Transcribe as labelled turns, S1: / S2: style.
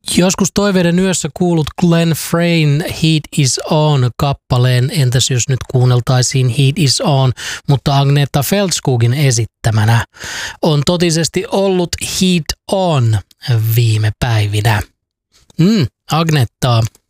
S1: Joskus toiveiden yössä kuulut Glenn Freyn Heat is On -kappaleen. Entäs jos nyt kuunneltaisiin Heat is On, mutta Agneta Feldskogin esittämänä. On totisesti ollut Heat On viime päivinä. Agneta.